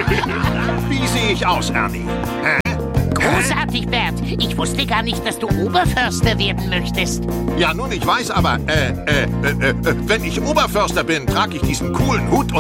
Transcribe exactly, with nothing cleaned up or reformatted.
Wie sehe ich aus, Ernie? Hä? Großartig, Bert. Ich wusste gar nicht, dass du Oberförster werden möchtest. Ja, nun, ich weiß aber, äh, äh, äh, äh, wenn ich Oberförster bin, trage ich diesen coolen Hut und